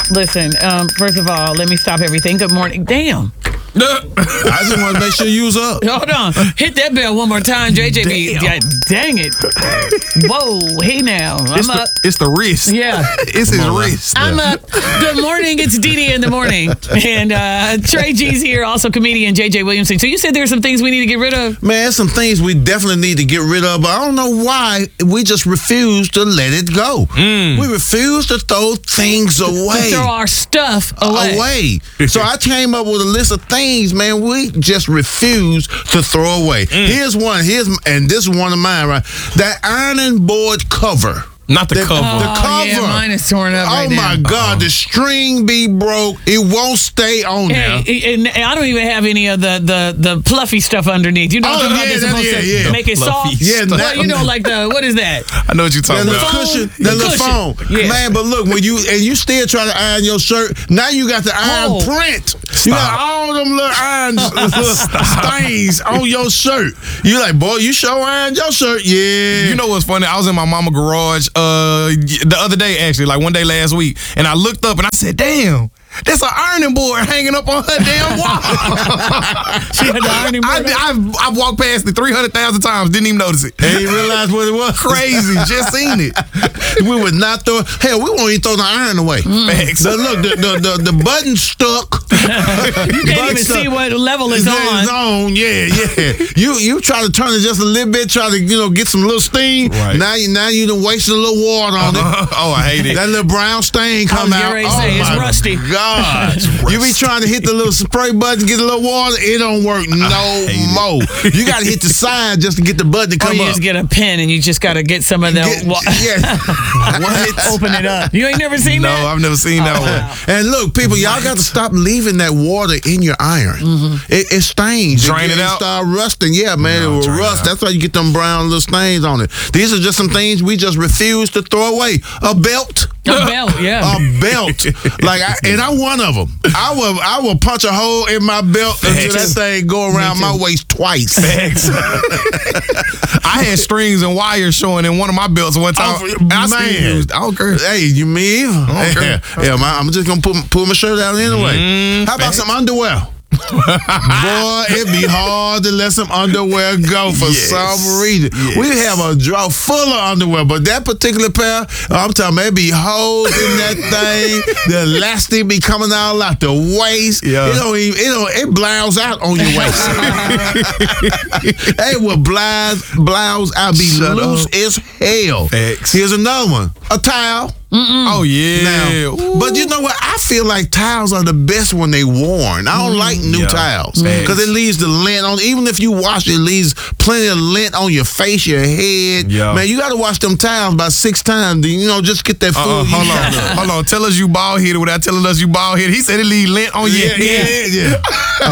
Listen, first of all, let me stop everything. Good morning. Damn. I just want to make sure you was up. Hold on. Hit that bell one more time, JJ. Dang it. Whoa. Hey now. I'm up. It's the wrist. Yeah. It's his wrist. I'm up. Good morning. It's Dee Dee in the morning. And Trey G's here, also comedian JJ Williamson. So you said there's some things we need to get rid of? Man, there's some things we definitely need to get rid of, but I don't know why we just refuse to let it go. We refuse to throw things away. To throw our stuff away. So I came up with a list of things, man, we just refuse to throw away. Here's one. And this is one of mine, right? That ironing board cover. Not the cover. The cover. Yeah, mine is torn up right now. Oh, my God. The string be broke. It won't stay on there. And I don't even have any of the fluffy stuff underneath. You know what they're supposed to make it soft? Yeah, well, you know, like what is that? I know what you're talking about. Cushion, the little foam. Yeah. Man, but look, when you still try to iron your shirt, now you got the iron print. You got all them little iron stains on your shirt. You like, boy, you sure ironed your shirt. Yeah. You know what's funny? I was in my mama garage the other day, actually, like one day last week, and I looked up and I said, damn, that's an ironing board hanging up on her damn wall. She had the ironing board. I've walked past it 300,000 times, didn't even notice it. Ain't even realize what it was. Crazy, just seen it. We would not throw. Hell, we won't even throw the iron away. Look, the button stuck. You can't even see what level it's on. It's on. Yeah. You try to turn it just a little bit, try to get some little steam. Right. Now you done wasted a little water on it. Oh, I hate it. That little brown stain come out. It's rusty. God. You be trying to hit the little spray button, get a little water, it don't work no more. You got to hit the side just to get the button to come up. You just get a pen and you just got to get some of that. What? Open it up. You ain't never seen that? No, I've never seen that one. And look, people, y'all got to stop leaving that water in your iron. It stains. Drain it out. Start rusting. Yeah, man, it will rust. That's why you get them brown little stains on it. These are just some things we just refuse to throw away. A belt. A belt, yeah. A belt. And I'm one of them. I will punch a hole in my belt until that thing go around my waist twice. I had strings and wires showing in one of my belts one time. I don't care. Hey, you mean? Yeah, I'm just going to pull my shirt out anyway. How about some underwear? Boy, it'd be hard to let some underwear go for some reason. We have a drawer full of underwear, but that particular pair, I'm talking about, it be holes in that thing. The elastic be coming all out the waist. Yeah. It blows out on your waist. It will blouse out, be loose as hell. Here's another one. A towel. Oh, yeah. Now, but you know what? I feel like towels are the best when they worn. I don't like new towels because it leaves the lint on. Even if you wash it, it leaves plenty of lint on your face, your head. Man, you got to wash them towels about 6 times. Just get that food. Hold on. Tell us you bald headed without telling us you bald headed. He said it leaves lint on your head. Yeah.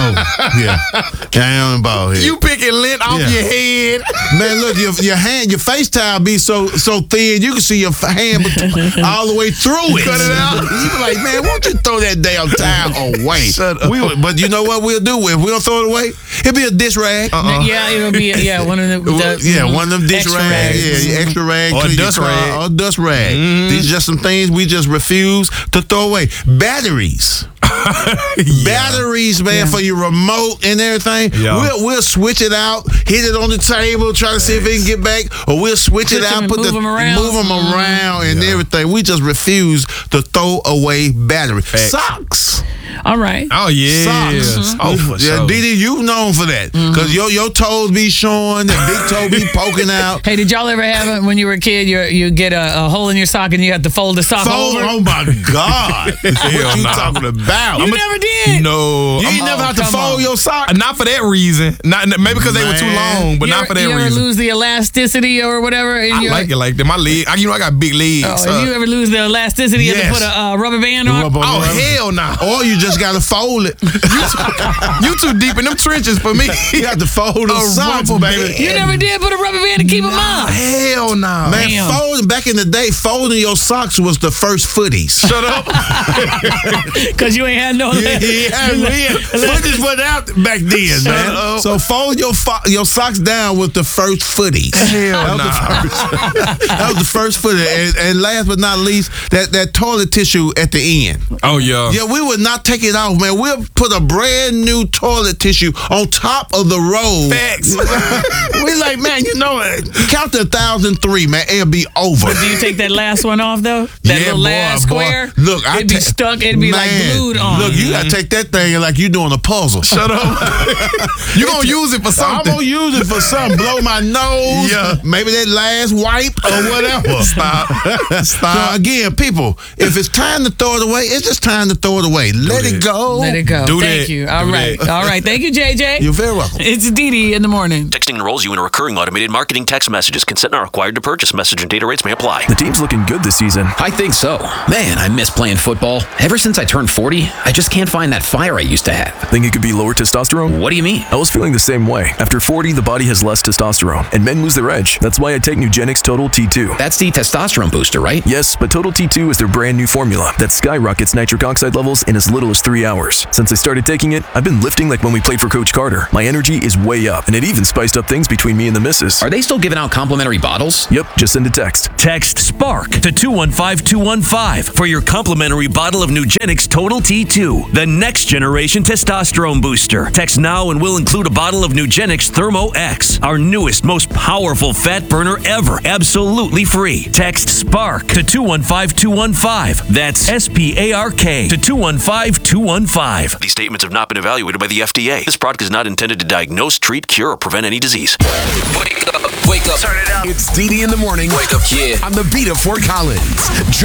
I am bald headed. You picking lint off your head. Man, look, your hand, your face towel be so thin you can see your hand all the way through it. Cut it out. You be like, man, why don't you throw that damn towel away? Shut up. But you know what we'll do? If we don't throw it away, it'll be a dish rag. Yeah, it'll be one of them. One of them dish rags. Yeah, extra rag. Or dust rag. Or dust rag. These are just some things we just refuse to throw away. Batteries. Batteries, man, for your remote and everything. We'll switch it out, hit it on the table, try to see if it can get back, or we'll switch it out, move them around and everything. We just refuse to throw away batteries. Socks. All right. Oh, yeah. Socks. Oh, for sure. Didi, you known for that. Because your toes be showing, the big toe be poking out. Hey, did y'all ever have it when you were a kid? You get a hole in your sock and you have to fold the sock over? Oh, my God. What you talking about? You never did? No. You ain't never have to fold your sock? Not for that reason. Maybe because they were too long, but not for that reason. You ever lose the elasticity or whatever? I like it like that. My leg, I got big legs. Oh, if you ever lose the elasticity, you have to put a rubber band on? Oh, hell no. Or you just got to fold it. You too deep in them trenches for me. You got to fold the socks, baby. You never did put a rubber band to keep them on. Hell no. Man, Damn. back in the day, folding your socks was the first footies. Shut up. Because you ain't had no Footies went out back then, man. up. So fold your socks down with the first footies. Hell no. That was the first footy. And last but not least, that toilet tissue at the end. Oh, yeah. Yeah, we would not take it off, man. We'll put a brand new toilet tissue on top of the roll. Facts. We like, man, count to 1,003, man. It'll be over. Do you take that last one off, though? That little last square? Look, it'd be stuck. It'd be like glued on. Look, you gotta take that thing like you doing a puzzle. Shut up. You gonna use it for something. I'm gonna use it for something. Blow my nose. Yeah. Maybe that last wipe or whatever. Stop. So again, people, if it's time to throw it away, it's just time to throw it away. Let it go. Let it go. Do Thank that. you. All Do right. that. All right. Thank you, JJ. You're very welcome. It's Dee in the morning. Texting enrolls you in a recurring automated marketing text messages. Consent not required to purchase. Message and data rates may apply. The team's looking good this season. I think so. Man, I miss playing football. Ever since I turned 40, I just can't find that fire I used to have. Think it could be lower testosterone? What do you mean? I was feeling the same way. After 40, the body has less testosterone, and men lose their edge. That's why I take Nugenix Total T2. That's the testosterone booster, right? Yes, but Total T2 is their brand new formula that skyrockets nitric oxide levels in as little as 3 hours. Since I started taking it, I've been lifting like when we played for Coach Carter. My energy is way up, and it even spiced up things between me and the missus. Are they still giving out complimentary bottles? Yep, just send a text. Text SPARK to 215215 for your complimentary bottle of Nugenix Total T2, the next generation testosterone booster. Text now and we'll include a bottle of Nugenix Thermo X, our newest, most powerful fat burner ever, absolutely free. Text SPARK to 215215. That's SPARK to 215215. These statements have not been evaluated by the FDA. This product is not intended to diagnose, treat, cure, or prevent any disease. Wake up. Turn it up. It's Dee in the morning. Wake up, kid. On the beat of Fort Collins.